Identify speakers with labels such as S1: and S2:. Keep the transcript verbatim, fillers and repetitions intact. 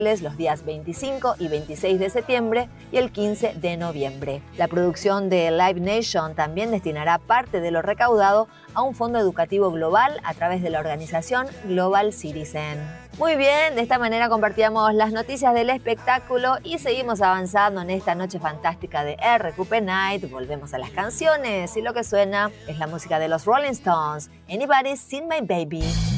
S1: los días veinticinco y veintiséis de septiembre y el quince de noviembre. La producción de Live Nation también destinará parte de lo recaudado a un fondo educativo global a través de la organización Global Citizen. Muy bien, de esta manera compartíamos las noticias del espectáculo y seguimos avanzando en esta noche fantástica de R Q P Night. Volvemos a las canciones y lo que suena es la música de los Rolling Stones, Anybody's Seen My Baby.